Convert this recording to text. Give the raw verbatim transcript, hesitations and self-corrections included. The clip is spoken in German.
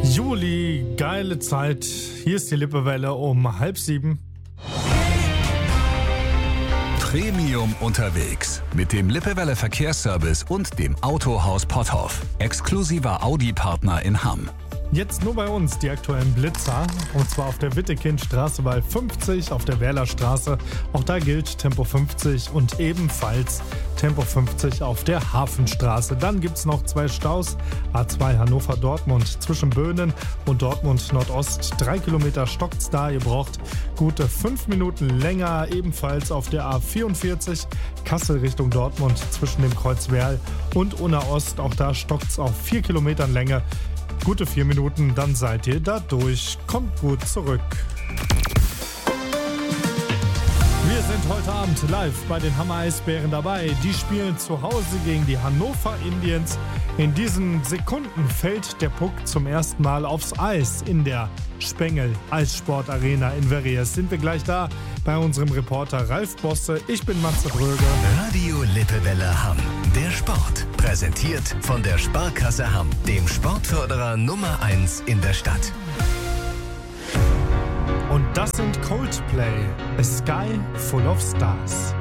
Juli, geile Zeit. Hier ist die Lippewelle um halb sieben. Premium unterwegs mit dem Lippewelle Verkehrsservice und dem Autohaus Potthoff. Exklusiver Audi-Partner in Hamm. Jetzt nur bei uns die aktuellen Blitzer, und zwar auf der Wittekindstraße bei fünfzig, auf der Werlerstraße. Auch da gilt Tempo fünfzig und ebenfalls Tempo fünfzig auf der Hafenstraße. Dann gibt es noch zwei Staus, A zwei Hannover-Dortmund zwischen Böhnen und Dortmund-Nordost. Drei Kilometer stockt's da, ihr braucht gute fünf Minuten länger. Ebenfalls auf der A vierundvierzig Kassel Richtung Dortmund zwischen dem Kreuz Werl und Unna Ost. Auch da stockt's auf vier Kilometern Länge. Gute vier Minuten, dann seid ihr da durch. Kommt gut zurück. Wir sind heute Abend live bei den Hammer Eisbären dabei. Die spielen zu Hause gegen die Hannover Indians. In diesen Sekunden fällt der Puck zum ersten Mal aufs Eis in der Spengel Eissportarena in Verrières. Sind wir gleich da bei unserem Reporter Ralf Bosse. Ich bin Matze Bröger. Radio Lippewelle Hamm. Der Sport. Präsentiert von der Sparkasse Hamm, dem Sportförderer Nummer eins in der Stadt. Und das sind Coldplay, A Sky Full of Stars.